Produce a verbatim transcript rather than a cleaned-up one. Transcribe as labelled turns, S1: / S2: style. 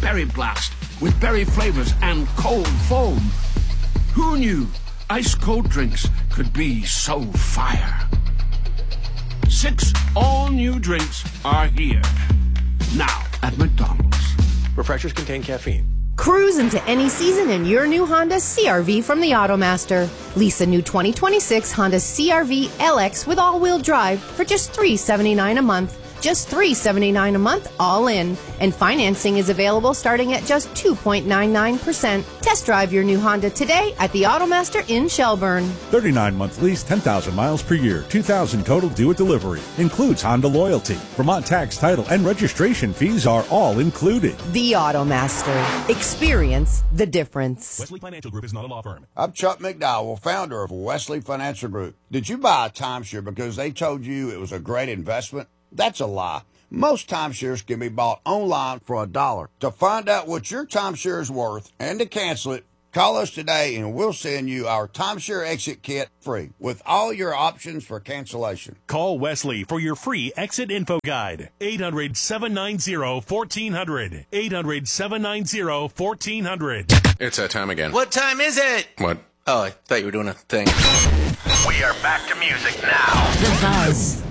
S1: Berry Blast with berry flavors and cold foam. Who knew ice-cold drinks could be so fire? Six all-new drinks are here. Now at McDonald's.
S2: Refreshers contain caffeine.
S3: Cruise into any season in your new Honda C R V from the Automaster. Lease a new twenty twenty-six Honda C R V L X with all-wheel drive for just three hundred seventy-nine dollars a month. Just three hundred seventy-nine dollars a month, all in. And financing is available starting at just two point nine nine percent. Test drive your new Honda today at the Automaster in Shelburne.
S4: thirty-nine month lease, ten thousand miles per year, two thousand total due at delivery. Includes Honda loyalty. Vermont tax, title, and registration fees are all included.
S3: The Automaster. Experience the difference.
S5: Wesley Financial Group is not a law firm.
S6: I'm Chuck McDowell, founder of Wesley Financial Group. Did you buy a timeshare because they told you it was a great investment? That's a lie. Most timeshares can be bought online for a dollar. To find out what your timeshare is worth and to cancel it, call us today and we'll send you our timeshare exit kit free with all your options for cancellation.
S5: Call Wesley for your free exit info guide. eight hundred, seven nine zero, one four zero zero. eight hundred, seven nine zero, one four zero zero.
S2: It's that time again.
S7: What time is it?
S2: What?
S7: Oh, I thought you were doing a thing.
S8: We are back to music now.
S3: The Buzz.